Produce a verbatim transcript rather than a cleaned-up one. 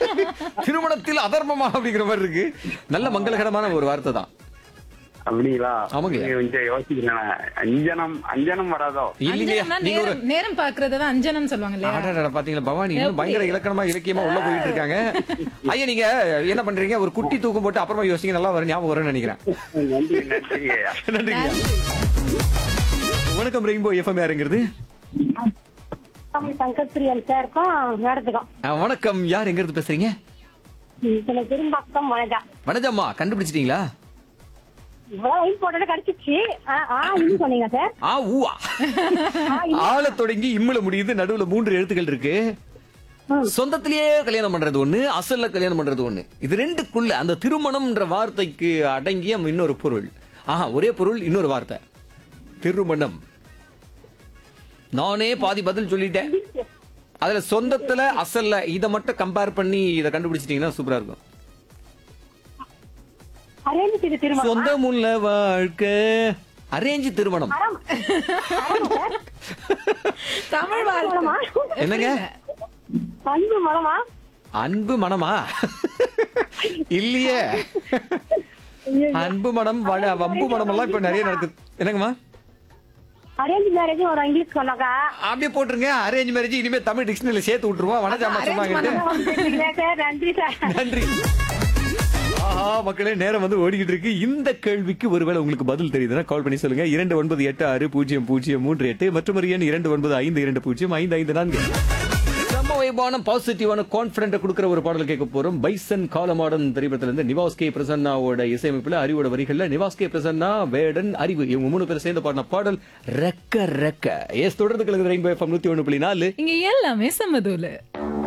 திருமணத்தில் அதர்மமா அப்படிங்கிற மாதிரி இருக்கு. நல்ல மங்களகரமான ஒரு வார்த்தை தான். அப்படிங்களா? ஆமாங்க. நீங்க கொஞ்சம் யோசிக்கிறேன். அஞ்சனம் அஞ்சனம் வராதோ? இல்லையா அஞ்சனம்னா நீங்க ஒரு நேரம் நேரம் பாக்குறதுதான் அஞ்சனம் சொல்லுவாங்க இல்லையா? அடடட, பாத்தீங்களா பவானி இன்னும் பயங்கர இலக்கணமா இலக்கியமா உள்ள போயிட்டு இருக்காங்க. ஐயா நீங்க என்ன பண்றீங்க? ஒரு குட்டி தூக்கம் போட்டு அப்புறமா யோசிங்க, நல்லா வரும், ஞாபகம் வரும்னு நினைக்கிறேன். நன்றி நன்றி. நன்றிங்க. வணக்கம் ரெயின்போ எஃப்எம், யாருங்கிறது? சங்கத்பிரியன் சாருக்கும் மேடத்துக்கும் ஆ, வணக்கம். யார் எங்க இருந்து பேசுறீங்க? சில திரும்பாக்கம் வனஜா. வனஜம்மா, கண்டுபிடிச்சிட்டீங்களா? இவ்வளவு வெயிட் போட்டது கிடைச்சிச்சு. ஆ, ஆ, இன்னும் சொன்னீங்க சார். ஆ ஊவா. ஆள தொடங்கி இம்முல முடியுது, நடுவுல மூன்று எழுத்துக்கள் இருக்கு. சொந்தத்திலேயே கல்யாணம் பண்றது ஒண்ணு, அசல்ல கல்யாணம் பண்றது ஒண்ணு. இது ரெண்டுக்குள்ள அந்த திருமணம்ன்ற வார்த்தைக்கு அடங்கிய இன்னொரு பொருள். ஆஹா, ஒரே பொருள், இன்னொரு வார்த்தை திருமணம். நானே பாதி பதில் சொல்லிட்டேன். அதுல சொந்தத்துல அசல்ல இத மட்டும் கம்பேர் பண்ணி இத கண்டுபிடிச்சிட்டீங்கன்னா சூப்பரா இருக்கும். அரேஞ்ச் இது திருமணம். சொந்தமுள்ள வாழ்க்கை அரேஞ்ச் திருமணம். தமிழ் வார்த்தை. என்னங்க? அன்பு மனமா? அன்பு மனமா? இல்லையே. அன்பு மனம், வ- வம்பு மனம் எல்லாம் இப்ப நிறைய நடக்குது. என்னங்கம்மா? அரேஞ்ச் மேரேஜ் ஒரு இங்கிலீஷ் சொன்னாக்கா. அப்படியே போட்டுருங்க. அரேஞ்ச் மேரேஜ் இனிமே தமிழ் டிக்ஷனரியில சேர்த்து விட்டுருவோம். வனஜாமா சொன்னாங்க. சார் நன்றி சார். நன்றி. ஆஹா மக்களே, நேரம் வந்து ஓடிக்கிட்டு இருக்கு. இந்த கேள்விக்கு ஒருவேளை உங்களுக்கு பதில் தெரியுதுன்னா கால் பண்ணி சொல்லுங்க. இரண்டு ஒன்பது எட்டு ஆறு பூஜ்ஜியம் பூஜ்ஜியம் மூன்று எட்டு மற்றும் ஒரு எண் இரண்டு ஒன்பது ஐந்து இரண்டு பூஜ்ஜியம் ஐந்து ஐந்து நான்கு. நம்ம வைபான பாசிட்டிவான கான்பிடென்ட் கொடுக்கிற ஒரு பாடல் கேட்க போறோம். பைசன் காலமாடன் திரைப்படத்துல இருந்து நிவாஸ் கே பிரசன்னாவோட இசையமைப்புல அறிவோட வரிகள்ல நிவாஸ் கே பிரசன்னா, வேடன், அறிவு இவங்க மூணு பேர் சேர்ந்து பாடின பாடல் ரெக்க ரெக்க. எஸ், தொடர்ந்து கலந்து ரெயின்போ எஃப்எம் நூத்தி ஒண்ணு புள்ளி நாலு. இங்க எல்லாமே சமதூல.